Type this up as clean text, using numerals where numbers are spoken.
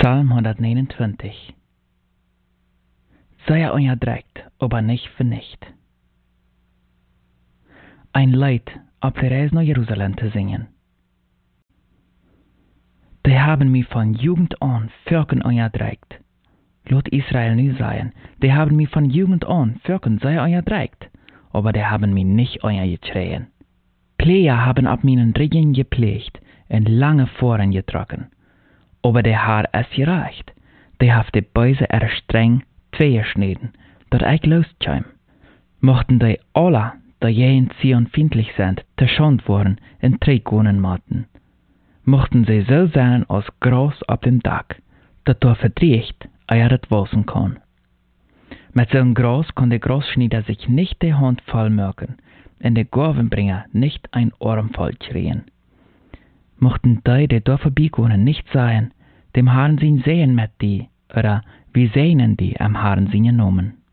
Psalm 129. Sei onderdrukt, aber nicht vernicht. Ein Lied auf der Reise nach Jerusalem zu singen. Die haben mich von Jugend an Völkern onderdrukt. Laat Israel nu sagen, die haben mich von Jugend an Völkern sehr onderdrukt, aber die haben mich nicht ondergeschreien. Pleger haben ab meinen Regen gepflegt und lange Voren getrokken. Aber der Herr es gereicht. Die hat die Böse streng tweegesneden, dat ich loskwam. Mochten die alle, die gegen Zion findlich sind, te schand worden en terugwonen maten. Mochten sie so sein als Gras auf dem Dach, dat door verdriecht, het wassen kann. Mit so'n Gras kann der Grasschneider sich nicht die Hand voll merken, und der Gavenbringer nicht ein Arm voll kriegen. Mochten die da vorbeikommen, nicht sagen, dem Herrn sein Sehen mit die, oder wir sehnen die am Herrn seine Namen.